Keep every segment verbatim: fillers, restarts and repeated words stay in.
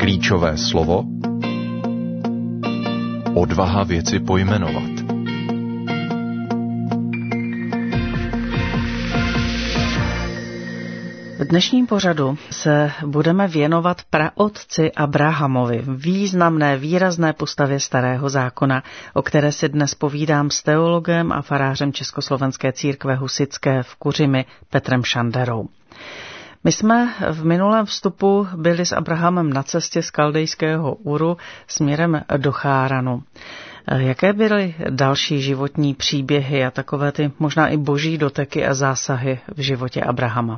Klíčové slovo odvaha věci pojmenovat. V dnešním pořadu se budeme věnovat praotci Abrahamovi, významné, výrazné postavě Starého zákona, o které si dnes povídám s teologem a farářem Československé církve husitské v Kuřimi Petrem Šanderou. My jsme v minulém vstupu byli s Abrahamem na cestě z Kaldejského Uru směrem do Cháranu. Jaké byly další životní příběhy a takové ty možná i boží doteky a zásahy v životě Abrahama?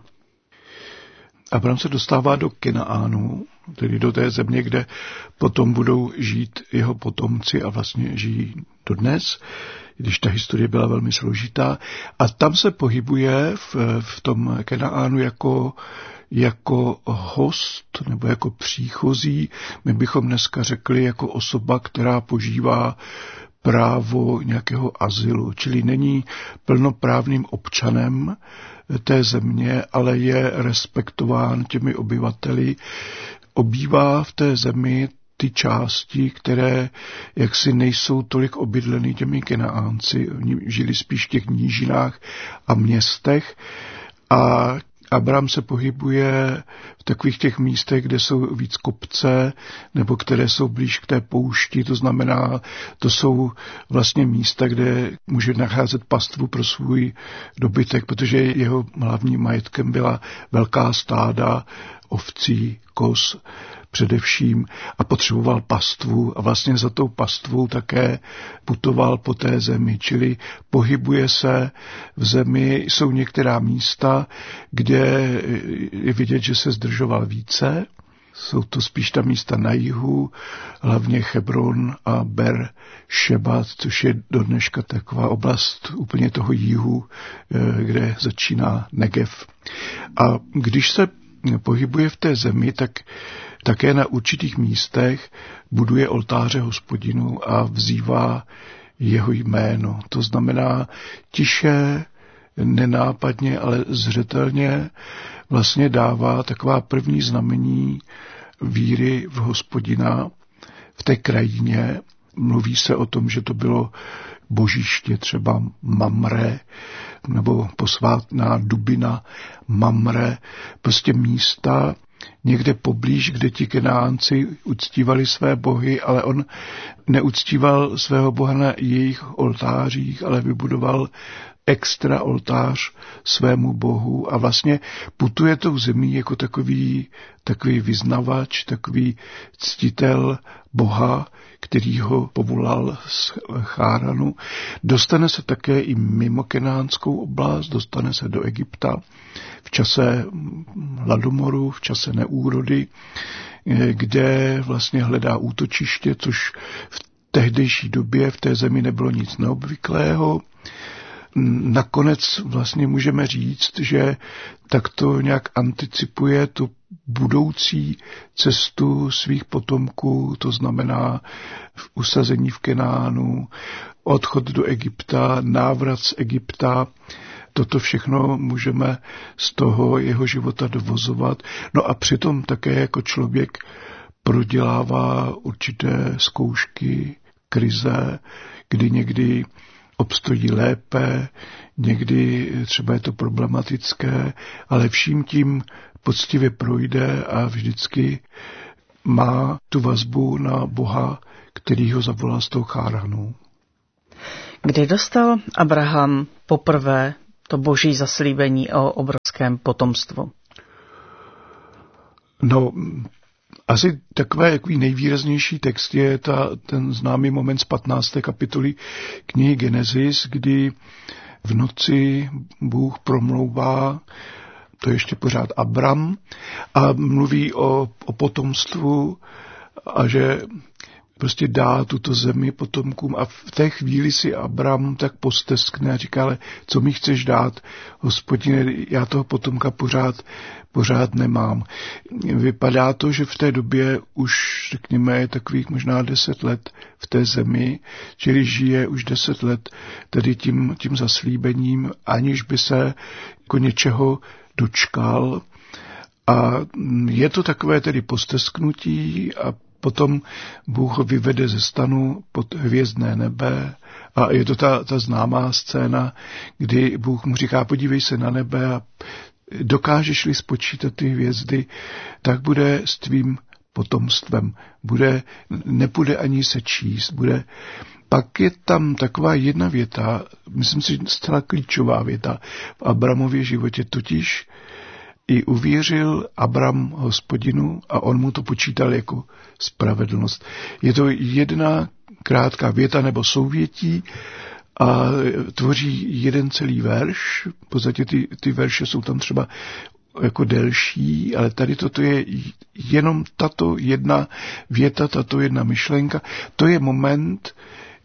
Abraham se dostává do Kenaánu, tedy do té země, kde potom budou žít jeho potomci a vlastně žijí dodnes, když ta historie byla velmi složitá. A tam se pohybuje v, v tom Kenaánu jako, jako host nebo jako příchozí. My bychom dneska řekli jako osoba, která požívá právo nějakého azylu, čili není plnoprávným občanem té země, ale je respektován těmi obyvateli. Obývá v té zemi ty části, které jaksi nejsou tolik obydleny těmi Kenaánci. Oni žili spíš v těch nížinách a městech a Abraham se pohybuje v takových těch místech, kde jsou víc kopce, nebo které jsou blíž k té poušti, to znamená, to jsou vlastně místa, kde může nacházet pastvu pro svůj dobytek, protože jeho hlavním majetkem byla velká stáda ovcí, koz především a potřeboval pastvu a vlastně za tou pastvou také putoval po té zemi, čili pohybuje se v zemi. Jsou některá místa, kde je vidět, že se zdržoval více. Jsou to spíš ta místa na jihu, hlavně Hebron a Ber Šeba, což je do dneška taková oblast úplně toho jihu, kde začíná Negev. A když se pohybuje v té zemi, tak také na určitých místech buduje oltáře Hospodinu a vzývá jeho jméno. To znamená tiše, nenápadně, ale zřetelně vlastně dává taková první znamení víry v Hospodina v té krajině. Mluví se o tom, že to bylo božiště třeba Mamre, nebo posvátná dubina Mamre, prostě místa někde poblíž, kde ti Kenaánci uctívali své bohy, ale on neuctíval svého boha na jejich oltářích, ale vybudoval extra oltář svému bohu a vlastně putuje tou zemí jako takový, takový vyznavač, takový ctitel boha, který ho povolal z Cháranu. Dostane se také i mimo kenánskou oblast, dostane se do Egypta v čase hladomoru, v čase neúrody, kde vlastně hledá útočiště, což v tehdejší době v té zemi nebylo nic neobvyklého. Nakonec vlastně můžeme říct, že takto nějak anticipuje tu budoucí cestu svých potomků, to znamená v usazení v Kenánu, odchod do Egypta, návrat z Egypta. Toto všechno můžeme z toho jeho života dovozovat. No a přitom také jako člověk prodělává určité zkoušky, krize, kdy někdy obstojí lépe, někdy třeba je to problematické, ale vším tím poctivě projde a vždycky má tu vazbu na Boha, který ho zavolal z toho Cháranu. Kdy dostal Abraham poprvé to boží zaslíbení o obrovském potomstvu? No, asi takové jaký nejvýraznější text je ta, ten známý moment z patnácté kapitoly knihy Genesis, kdy v noci Bůh promlouvá, to je ještě pořád Abram, a mluví o, o potomstvu a že prostě dá tuto zemi potomkům a v té chvíli si Abram tak posteskne a říká, ale co mi chceš dát, Hospodine, já toho potomka pořád, pořád nemám. Vypadá to, že v té době už, řekněme, je takových možná deset let v té zemi, čili žije už deset let tedy tím, tím zaslíbením, aniž by se jako něčeho dočkal. A je to takové tedy postesknutí a potom Bůh ho vyvede ze stanu pod hvězdné nebe a je to ta, ta známá scéna, kdy Bůh mu říká, podívej se na nebe a dokážeš-li spočítat ty hvězdy, tak bude s tvým potomstvem. Bude, nepůjde ani se číst, bude. Pak je tam taková jedna věta, myslím si, zcela klíčová věta v Abramově životě, totiž i uvěřil Abram Hospodinu a on mu to počítal jako spravedlnost. Je to jedna krátká věta nebo souvětí a tvoří jeden celý verš. V podstatě ty, ty verše jsou tam třeba jako delší, ale tady toto je jenom tato jedna věta, tato jedna myšlenka. To je moment,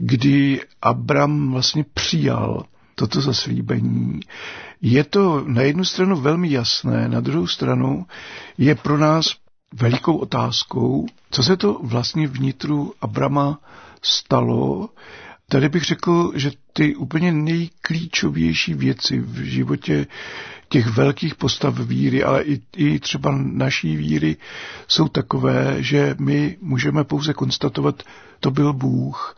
kdy Abram vlastně přijal toto zaslíbení. Je to na jednu stranu velmi jasné, na druhou stranu je pro nás velikou otázkou, co se to vlastně vnitru Abrama stalo. Tady bych řekl, že ty úplně nejklíčovější věci v životě těch velkých postav víry, ale i, i třeba naší víry jsou takové, že my můžeme pouze konstatovat, to byl Bůh.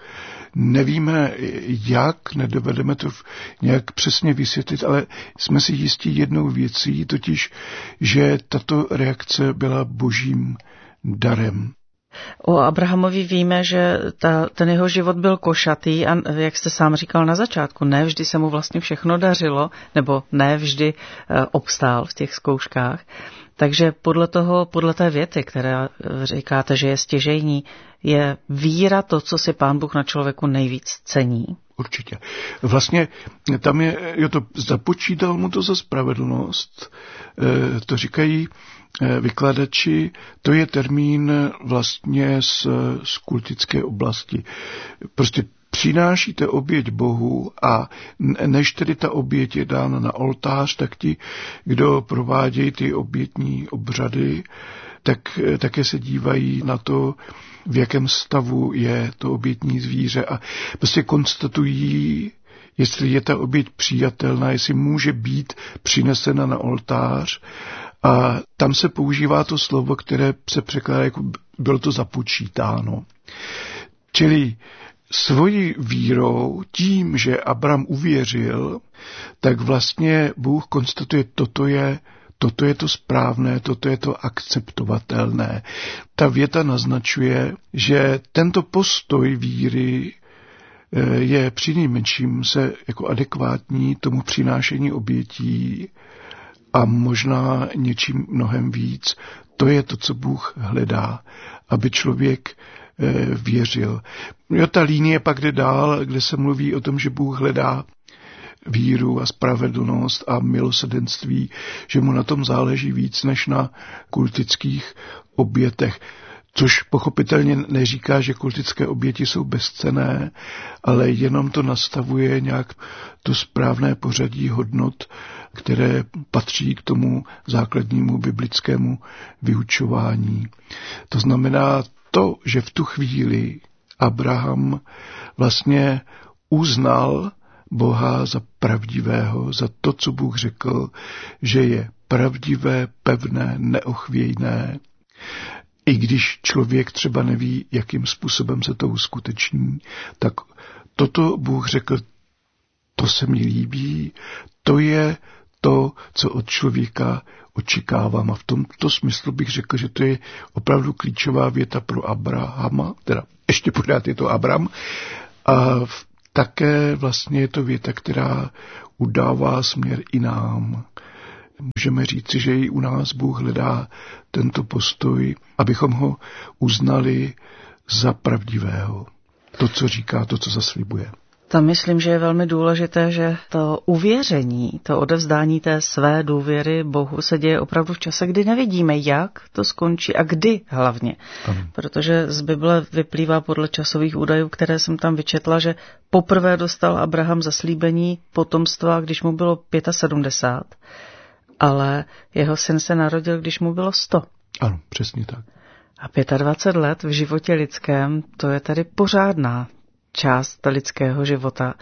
Nevíme jak, nedovedeme to nějak přesně vysvětlit, ale jsme si jistí jednou věcí, totiž, že tato reakce byla božím darem. O Abrahamovi víme, že ta, ten jeho život byl košatý a jak jste sám říkal na začátku, ne vždy se mu vlastně všechno dařilo, nebo ne vždy e, obstál v těch zkouškách. Takže podle toho, podle té věty, která říkáte, že je stěžejní, je víra to, co si Pán Bůh na člověku nejvíc cení. Určitě. Vlastně tam je, je to, započítal mu to za spravedlnost, e, to říkají e, vykladači, to je termín vlastně z, z kultické oblasti. Prostě přinášíte oběť Bohu a než tedy ta oběť je dána na oltář, tak ti, kdo provádějí ty obětní obřady, tak také se dívají na to, v jakém stavu je to obětní zvíře a prostě konstatují, jestli je ta oběť přijatelná, jestli může být přinesena na oltář. A tam se používá to slovo, které se překládá jako bylo to započítáno. Čili svojí vírou, tím, že Abram uvěřil, tak vlastně Bůh konstatuje, toto je Toto je to správné, toto je to akceptovatelné. Ta věta naznačuje, že tento postoj víry je přinejmenším se jako adekvátní tomu přinášení obětí a možná něčím mnohem víc. To je to, co Bůh hledá, aby člověk věřil. Jo, ta linie pak jde dál, kde se mluví o tom, že Bůh hledá víru a spravedlnost a milosrdenství, že mu na tom záleží víc než na kultických obětech. Což pochopitelně neříká, že kultické oběti jsou bezcenné, ale jenom to nastavuje nějak to správné pořadí hodnot, které patří k tomu základnímu biblickému vyučování. To znamená to, že v tu chvíli Abraham vlastně uznal Boha za pravdivého, za to, co Bůh řekl, že je pravdivé, pevné, neochvějné. I když člověk třeba neví, jakým způsobem se to uskuteční, tak toto Bůh řekl, to se mi líbí, to je to, co od člověka očekávám. A v tomto smyslu bych řekl, že to je opravdu klíčová věta pro Abrahama, teda ještě pořád je to Abram, a v také vlastně je to věta, která udává směr i nám. Můžeme říci, že i u nás Bůh hledá tento postoj, abychom ho uznali za pravdivého. To, co říká, to, co zaslibuje. Tam myslím, že je velmi důležité, že to uvěření, to odevzdání té své důvěry Bohu se děje opravdu v čase, kdy nevidíme, jak to skončí a kdy hlavně. Ano. Protože z Bible vyplývá podle časových údajů, které jsem tam vyčetla, že poprvé dostal Abraham zaslíbení potomstva, když mu bylo sedmdesát pět, ale jeho syn se narodil, když mu bylo sto. Ano, přesně tak. A dvacet pět let v životě lidském, to je tady pořádná část lidského života.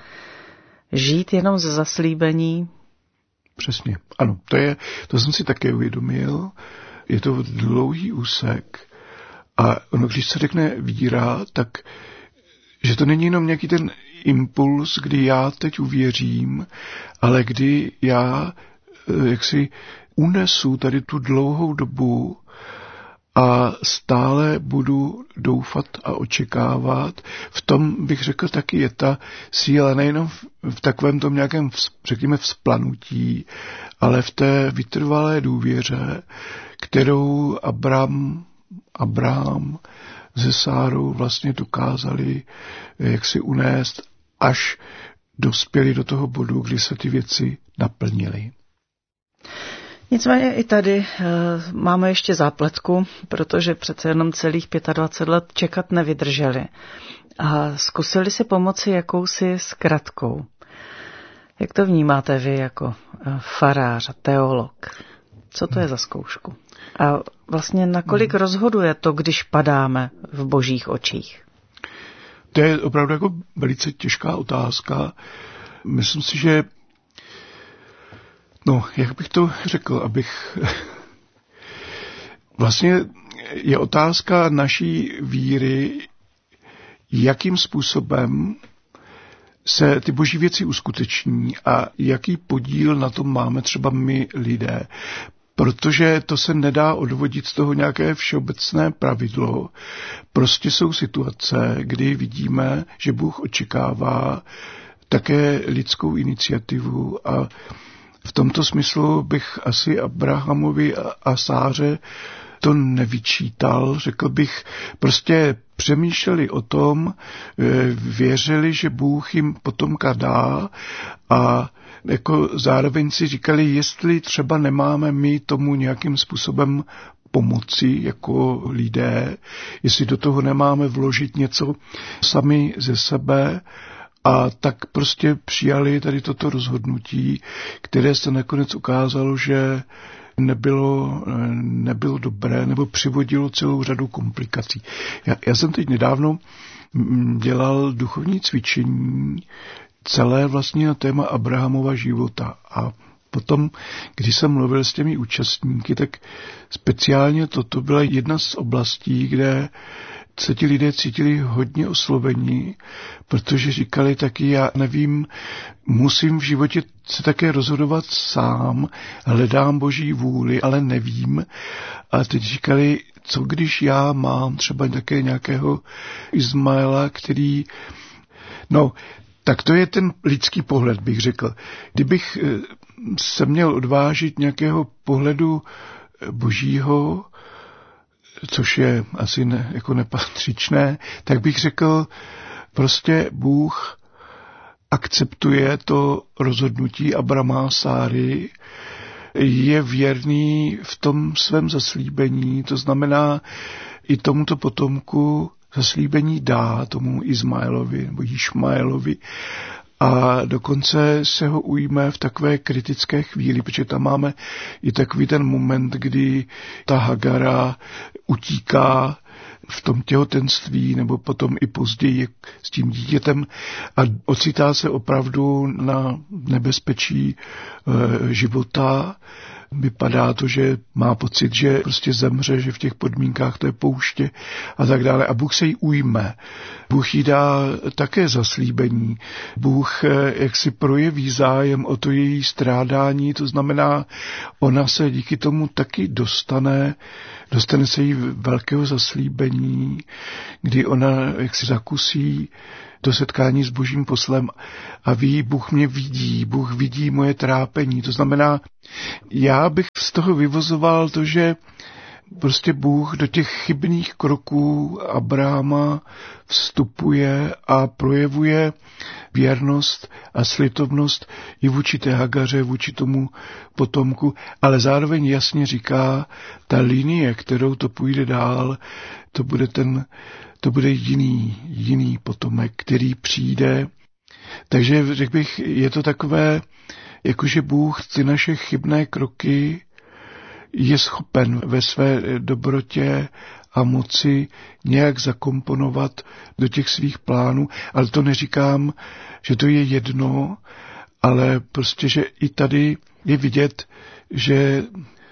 Žít jenom ze zaslíbení. Přesně, ano, to je, to jsem si také uvědomil. je to dlouhý úsek a ono, když se řekne víra, tak že to není jenom nějaký ten impuls, kdy já teď uvěřím, ale kdy já jaksi unesu tady tu dlouhou dobu a stále budu doufat a očekávat. V tom bych řekl taky je ta síla nejenom v, v takovém tom nějakém, řekněme, vzplanutí, ale v té vytrvalé důvěře, kterou Abraham, Abraham se Sárou vlastně dokázali jak si unést, až dospěli do toho bodu, kdy se ty věci naplnily. Nicméně i tady e, máme ještě zápletku, protože přece jenom celých dvacet pět let čekat nevydrželi. A zkusili si pomoci jakousi zkratkou. Jak to vnímáte vy jako farář a teolog? Co to je za zkoušku? A vlastně nakolik hmm. rozhoduje to, když padáme v božích očích? To je opravdu jako velice těžká otázka. Myslím si, že no, jak bych to řekl, abych vlastně je otázka naší víry, jakým způsobem se ty boží věci uskuteční a jaký podíl na tom máme třeba my lidé. Protože to se nedá odvodit z toho nějaké všeobecné pravidlo. Prostě jsou situace, kdy vidíme, že Bůh očekává také lidskou iniciativu a v tomto smyslu bych asi Abrahamovi a Sáře to nevyčítal, řekl bych, prostě přemýšleli o tom, věřili, že Bůh jim potomka dá a jako zároveň si říkali, jestli třeba nemáme my tomu nějakým způsobem pomoci jako lidé, jestli do toho nemáme vložit něco sami ze sebe. A tak prostě přijali tady toto rozhodnutí, které se nakonec ukázalo, že nebylo, nebylo dobré, nebo přivodilo celou řadu komplikací. Já, já jsem teď nedávno dělal duchovní cvičení, celé vlastně na téma Abrahamova života. A potom, když jsem mluvil s těmi účastníky, tak speciálně toto byla jedna z oblastí, kde se ti lidé cítili hodně oslovení, protože říkali taky, já nevím, musím v životě se také rozhodovat sám, hledám boží vůli, ale nevím. A teď říkali, co když já mám třeba také nějakého Izmaela, který, no, tak to je ten lidský pohled, bych řekl. Kdybych se měl odvážit nějakého pohledu božího, což je asi ne, jako nepatřičné, tak bych řekl, prostě Bůh akceptuje to rozhodnutí Abrama a Sáry, je věrný v tom svém zaslíbení, to znamená i tomuto potomku zaslíbení dá, tomu Izmaelovi nebo Išmaelovi, a dokonce se ho ujme v takové kritické chvíli, protože tam máme i takový ten moment, kdy ta Hagara utíká v tom těhotenství nebo potom i později s tím dítětem a ocitá se opravdu na nebezpečí e, života. Vypadá to, že má pocit, že prostě zemře, že v těch podmínkách to je pouště a tak dále. A Bůh se jí ujme. Bůh jí dá také zaslíbení. Bůh jak si projeví zájem o to její strádání, to znamená, ona se díky tomu taky dostane, dostane se jí velkého zaslíbení, kdy ona jak si zakusí do setkání s božím poslem a ví, Bůh mě vidí, Bůh vidí moje trápení. To znamená, já bych z toho vyvozoval to, že prostě Bůh do těch chybných kroků Abrahama vstupuje a projevuje věrnost a slitovnost i vůči té Hagaře, vůči tomu potomku, ale zároveň jasně říká, ta linie, kterou to půjde dál, to bude ten to bude jiný, jiný potomek, který přijde. Takže řekl bych, je to takové, jakože Bůh ty naše chybné kroky je schopen ve své dobrotě a moci nějak zakomponovat do těch svých plánů, ale to neříkám, že to je jedno, ale prostě, že i tady je vidět, že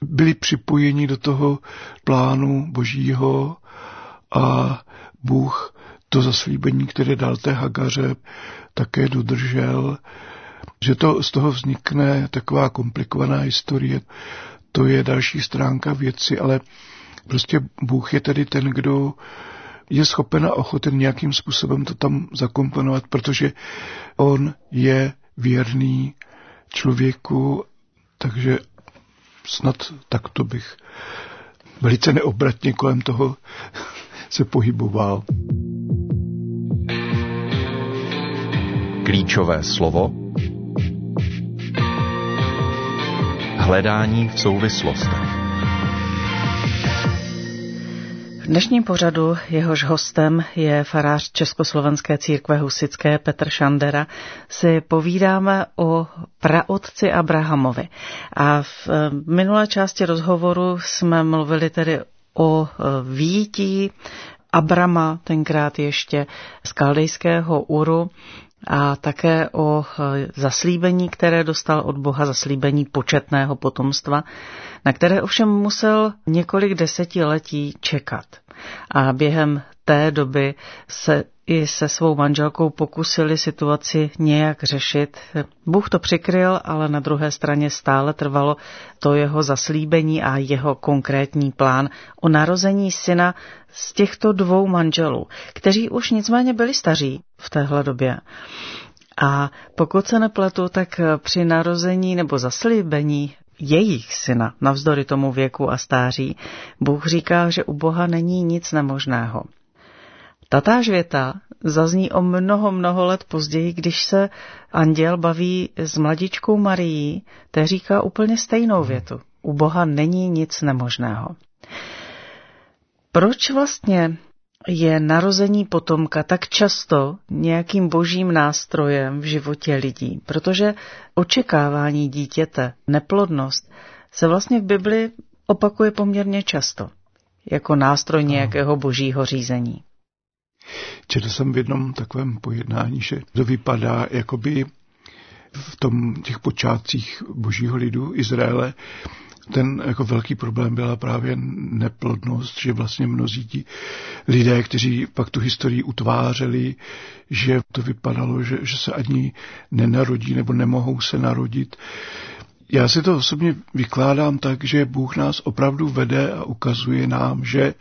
byli připojeni do toho plánu Božího a Bůh to zaslíbení, které dal té Hagaře, také dodržel. Že to z toho vznikne taková komplikovaná historie, to je další stránka věci, ale prostě Bůh je tedy ten, kdo je schopen a ochoten nějakým způsobem to tam zakomponovat, protože on je věrný člověku, takže snad takto bych velice neobratně kolem toho se pohyboval. Klíčové slovo. Hledání v souvislostech. V dnešním pořadu jehož hostem je farář Československé církve husitské Petr Šandera, si povídáme o praotci Abrahamovi. A v minulé části rozhovoru jsme mluvili tedy o výjití Abrama, tenkrát ještě z kaldejského Uru, a také o zaslíbení, které dostal od Boha, zaslíbení početného potomstva, na které ovšem musel několik desetiletí čekat. A během té doby se i se svou manželkou pokusili situaci nějak řešit. Bůh to přikryl, ale na druhé straně stále trvalo to jeho zaslíbení a jeho konkrétní plán o narození syna z těchto dvou manželů, kteří už nicméně byli staří v téhle době. A pokud se nepletu, tak při narození nebo zaslíbení jejich syna, navzdory tomu věku a stáří, Bůh říká, že u Boha není nic nemožného. Tatáž věta zazní o mnoho, mnoho let později, když se anděl baví s mladičkou Marií, té říká úplně stejnou větu. U Boha není nic nemožného. Proč vlastně je narození potomka tak často nějakým božím nástrojem v životě lidí? Protože očekávání dítěte, neplodnost, se vlastně v Bibli opakuje poměrně často, jako nástroj nějakého božího řízení. Četl jsem v jednom takovém pojednání, že to vypadá jakoby v tom těch počátcích božího lidu Izraele, ten jako velký problém byla právě neplodnost, že vlastně mnozí ti lidé, kteří pak tu historii utvářeli, že to vypadalo, že, že se ani nenarodí nebo nemohou se narodit. Já si to osobně vykládám tak, že Bůh nás opravdu vede a ukazuje nám, že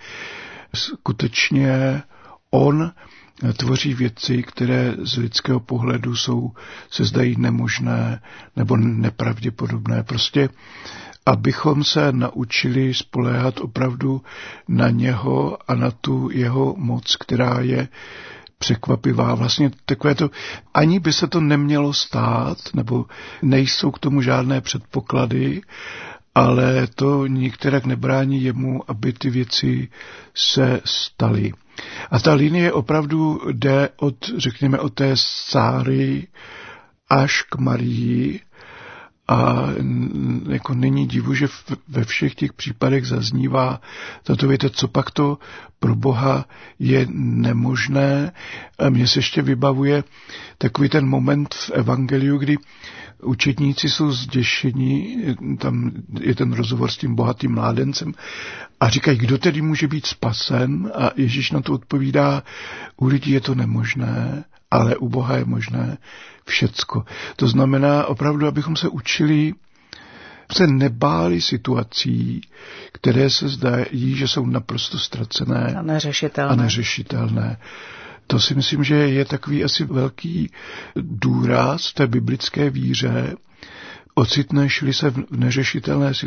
skutečně on tvoří věci, které z lidského pohledu jsou, se zdají nemožné nebo nepravděpodobné. Prostě abychom se naučili spoléhat opravdu na něho a na tu jeho moc, která je překvapivá. Vlastně takové to, ani by se to nemělo stát, nebo nejsou k tomu žádné předpoklady, ale to nikterak nebrání jemu, aby ty věci se staly. A ta linie opravdu jde od, řekněme, od té Sáry až k Marii. A jako není divu, že ve všech těch případech zaznívá tato věta, co pak to pro Boha je nemožné. A mně se ještě vybavuje takový ten moment v evangeliu, kdy učedníci jsou zděšení, tam je ten rozhovor s tím bohatým mládencem a říkají, kdo tedy může být spasen? A Ježíš na to odpovídá, u lidí je to nemožné, ale u Boha je možné všecko. To znamená opravdu, abychom se učili, se nebáli situací, které se zdají, že jsou naprosto ztracené a neřešitelné. A neřešitelné. To si myslím, že je takový asi velký důraz té biblické víře. Ocitneš-li se v neřešitelné situaci,